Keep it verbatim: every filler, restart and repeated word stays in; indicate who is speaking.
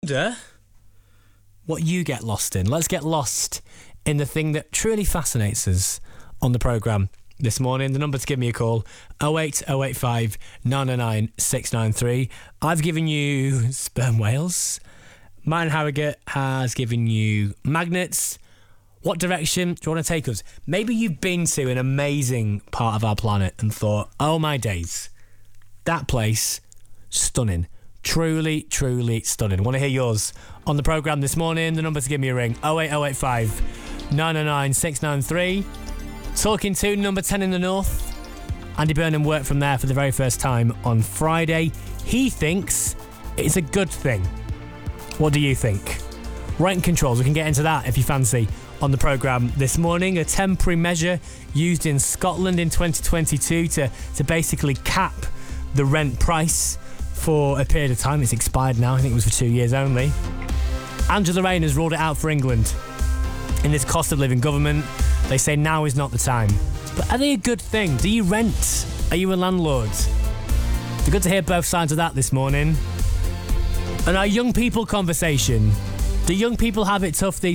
Speaker 1: wonder what you get lost in. Let's get lost in the thing that truly fascinates us on the programme this morning. The number to give me a call, oh eight oh eight five nine nine six nine three. I've given you sperm whales. Martin Harrogate has given you magnets. What direction do you want to take us? Maybe you've been to an amazing part of our planet and thought, oh my days, that place, stunning. Truly, truly stunning. Want to hear yours on the programme this morning? The number to give me a ring, oh eight oh eight five nine nine six nine three. Talking to number ten in the north. Andy Burnham worked from there for the very first time on Friday. He thinks it's a good thing. What do you think? Rent controls, we can get into that if you fancy on the programme this morning. A temporary measure used in Scotland in twenty twenty-two to, to basically cap the rent price for a period of time. It's expired now. I think it was for two years only. Angela Rayner has ruled it out for England. In this cost of living government, they say now is not the time. But are they a good thing? Do you rent? Are you a landlord? It's good to hear both sides of that this morning. And our young people conversation. Do young people have it tough these